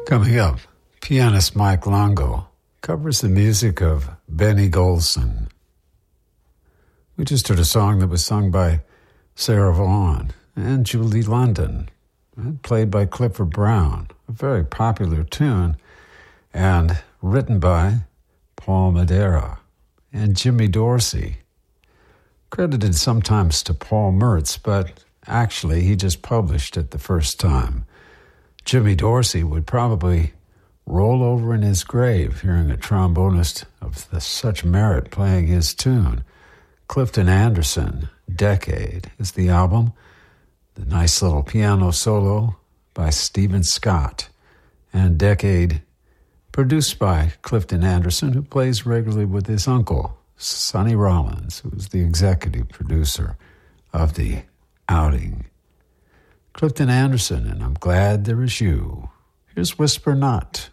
Coming up, pianist Mike Longo covers the music of Benny Golson. We just heard a song that was sung by Sarah Vaughan and Julie London, and played by Clifford Brown, a very popular tune, and written by Paul Madeira and Jimmy Dorsey. Credited sometimes to Paul Mertz, but actually he just published it the first time. Jimmy Dorsey would probably roll over in his grave hearing a trombonist of such merit playing his tune. Clifton Anderson, Decade, is the album. The nice little piano solo by Stephen Scott. And Decade, produced by Clifton Anderson, who plays regularly with his uncle, Sonny Rollins, who's the executive producer of the outing. Clifton Anderson, and I'm Glad There Is You. Here's Whisper Not.